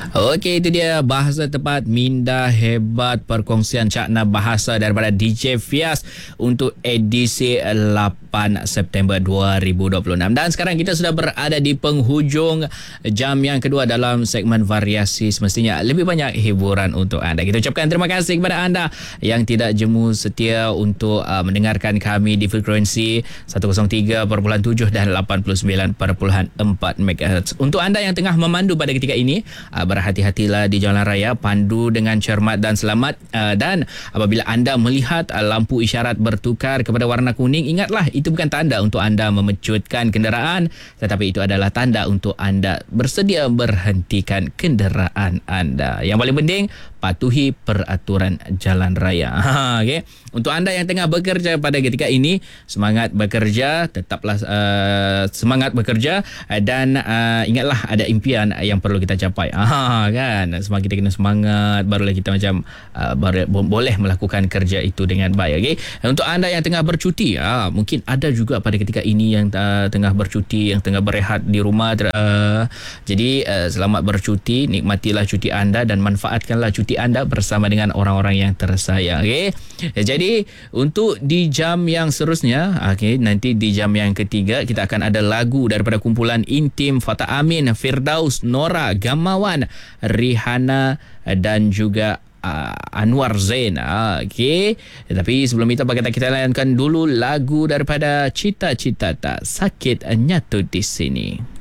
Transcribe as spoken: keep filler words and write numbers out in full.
Okey, itu dia bahasa tepat minda hebat, perkongsian cakna bahasa daripada D J Fias untuk edisi lapan September dua ribu dua puluh enam. Dan sekarang kita sudah berada di penghujung jam yang kedua dalam segmen variasi, semestinya lebih banyak hiburan untuk anda. Kita ucapkan terima kasih kepada anda yang tidak jemu setia untuk uh, mendengarkan kami di frekuensi seratus tiga perpuluhan tujuh dan lapan puluh sembilan perpuluhan empat megahertz. Untuk anda yang tengah memandu pada ketika ini, uh, berhati-hatilah di jalan raya, pandu dengan cermat dan selamat, uh, dan apabila anda melihat uh, lampu isyarat bertukar kepada warna kuning, ingatlah itu bukan tanda untuk anda memecutkan kenderaan, tetapi itu adalah tanda untuk anda bersedia berhentikan kenderaan anda. Yang paling penting, patuhi peraturan jalan raya. Ha, okay. Untuk anda yang tengah bekerja pada ketika ini, semangat bekerja, tetaplah uh, semangat bekerja, dan uh, ingatlah ada impian yang perlu kita capai. Ha, kan? Semakin kita kena semangat, barulah kita macam uh, baru, boleh melakukan kerja itu dengan baik. Okay? Untuk anda yang tengah bercuti, uh, mungkin ada juga pada ketika ini yang uh, tengah bercuti, yang tengah berehat di rumah. Uh, jadi uh, selamat bercuti, nikmatilah cuti anda dan manfaatkanlah cuti anda bersama dengan orang-orang yang tersayang. Okay? Jadi untuk di jam yang seterusnya, okay, nanti di jam yang ketiga kita akan ada lagu daripada kumpulan Intim, Fatah Amin, Firdaus, Nora, Gamawan, Rihanna dan juga uh, Anwar Zain. Okay. Tapi sebelum itu, bagaimana kita layankan dulu lagu daripada Cita Cita Tak Sakit Nyatu di Sini.